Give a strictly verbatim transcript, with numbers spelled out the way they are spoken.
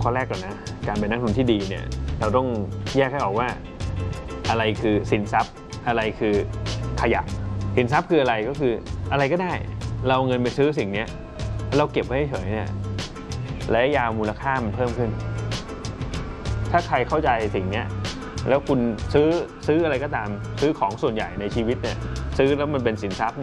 ข้อแรกก่อนนะการเป็นนักลงทุนที่ดีเนี่ยเราต้องแยกให้ออกว่าอะไรคือสินทรัพย์อะไรคือขยะสินทรัพย์คืออะไรก็คืออะไรก็ได้เราเงินไปซื้อสิ่งนี้เราเก็บไว้เฉยเนี่ยระยะยาวมูลค่ามันเพิ่มขึ้นถ้าใครเข้าใจสิ่งนี้แล้วคุณซื้อซื้ออะไรก็ตามซื้อของส่วนใหญ่ในชีวิตเนี่ยซื้อแล้วมันเป็นสินทรัพย์